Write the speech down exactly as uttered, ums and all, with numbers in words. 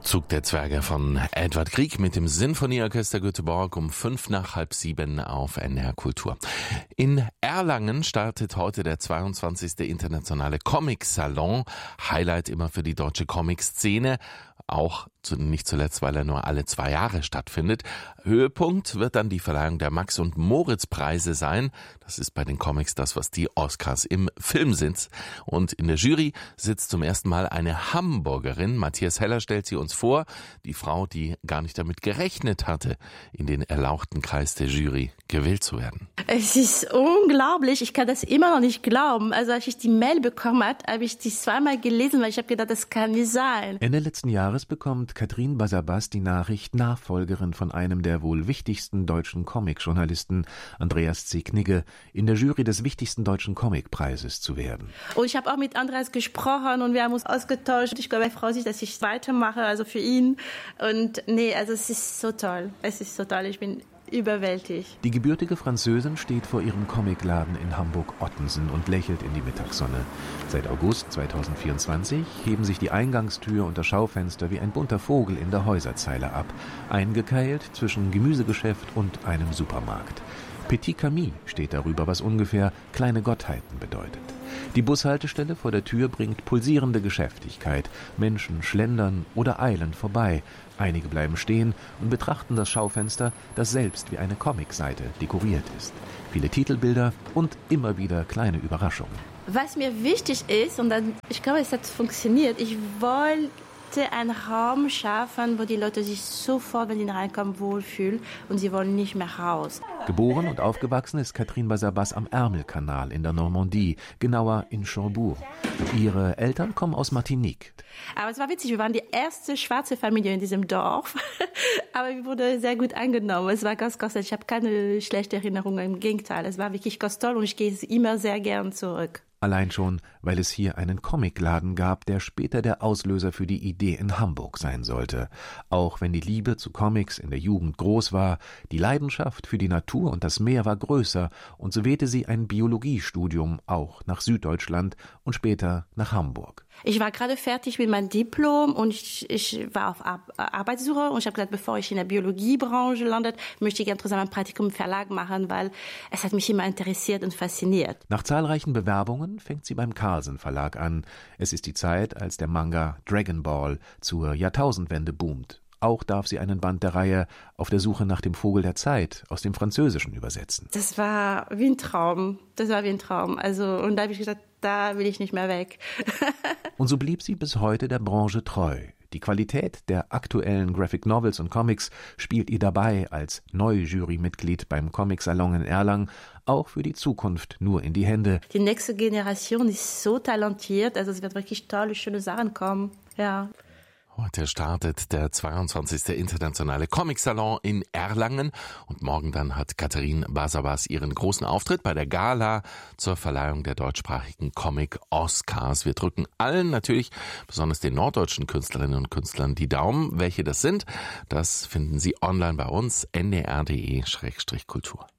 Zug der Zwerge von Edvard Grieg mit dem Sinfonieorchester Göteborg um fünf nach halb sieben auf N D R Kultur. In Erlangen startet heute der zweiundzwanzigste Internationale Comic-Salon. Highlight immer für die deutsche Comic-Szene. Auch zu, nicht zuletzt, weil er nur alle zwei Jahre stattfindet. Höhepunkt wird dann die Verleihung der Max- und Moritz-Preise sein. Das ist bei den Comics das, was die Oscars im Film sind. Und in der Jury sitzt zum ersten Mal eine Hamburgerin. Matthias Heller stellt sie uns vor. Die Frau, die gar nicht damit gerechnet hatte, in den erlauchten Kreis der Jury gewählt zu werden. Es ist unglaublich. Ich kann das immer noch nicht glauben. Also als ich die Mail bekommen habe, habe ich die zweimal gelesen, weil ich habe gedacht, das kann nicht sein. Ende letzten Jahres bekommt Katrin Basabas die Nachricht, Nachfolgerin von einem der wohl wichtigsten deutschen Comic-Journalisten, Andreas C. Knigge, in der Jury des wichtigsten deutschen Comic-Preises zu werden. Und ich habe auch mit Andreas gesprochen und wir haben uns ausgetauscht. Ich glaube, er freut sich, dass ich weitermache, also für ihn. Und nee, also es ist so toll. Es ist so toll. Ich bin überwältigt. Die gebürtige Französin steht vor ihrem Comicladen in Hamburg-Ottensen und lächelt in die Mittagssonne. Seit August zweitausendvierundzwanzig heben sich die Eingangstür und das Schaufenster wie ein bunter Vogel in der Häuserzeile ab, eingekeilt zwischen Gemüsegeschäft und einem Supermarkt. Petit Camille steht darüber, was ungefähr kleine Gottheiten bedeutet. Die Bushaltestelle vor der Tür bringt pulsierende Geschäftigkeit. Menschen schlendern oder eilen vorbei. Einige bleiben stehen und betrachten das Schaufenster, das selbst wie eine Comicseite dekoriert ist. Viele Titelbilder und immer wieder kleine Überraschungen. Was mir wichtig ist, und dann, ich glaube, es hat funktioniert, ich wollte einen Raum schaffen, wo die Leute sich sofort, wenn sie reinkommen, wohlfühlen und sie wollen nicht mehr raus. Geboren und aufgewachsen ist Katrin Basabas am Ärmelkanal in der Normandie, genauer in Cherbourg. Ihre Eltern kommen aus Martinique. Aber es war witzig, wir waren die erste schwarze Familie in diesem Dorf, aber wir wurden sehr gut angenommen. Es war ganz, ganz toll. Ich habe keine schlechte Erinnerungen, im Gegenteil. Es war wirklich ganz toll und ich gehe immer sehr gern zurück. Allein schon, weil es hier einen Comicladen gab, der später der Auslöser für die Idee in Hamburg sein sollte. Auch wenn die Liebe zu Comics in der Jugend groß war, die Leidenschaft für die Natur und das Meer war größer und so wählte sie ein Biologiestudium auch nach Süddeutschland und später nach Hamburg. Ich war gerade fertig mit meinem Diplom und ich, ich war auf Ar- Arbeitssuche und ich habe gesagt, bevor ich in der Biologiebranche landet, möchte ich gerne zusammen ein Praktikum im Verlag machen, weil es hat mich immer interessiert und fasziniert. Nach zahlreichen Bewerbungen fängt sie beim Carlsen Verlag an. Es ist die Zeit, als der Manga Dragon Ball zur Jahrtausendwende boomt. Auch darf sie einen Band der Reihe Auf der Suche nach dem Vogel der Zeit aus dem Französischen übersetzen. Das war wie ein Traum. Das war wie ein Traum. Also, und da habe ich gesagt, da will ich nicht mehr weg. Und so blieb sie bis heute der Branche treu. Die Qualität der aktuellen Graphic Novels und Comics spielt ihr dabei als Neu-Jurymitglied beim Comic-Salon in Erlangen auch für die Zukunft nur in die Hände. Die nächste Generation ist so talentiert, also es wird wirklich tolle, schöne Sachen kommen. Ja. Heute startet der zweiundzwanzigste Internationale Comic-Salon in Erlangen und morgen dann hat Katrin Basabas ihren großen Auftritt bei der Gala zur Verleihung der deutschsprachigen Comic-Oscars. Wir drücken allen natürlich, besonders den norddeutschen Künstlerinnen und Künstlern, die Daumen. Welche das sind, das finden Sie online bei uns, n d r punkt d e Schrägstrich Kultur.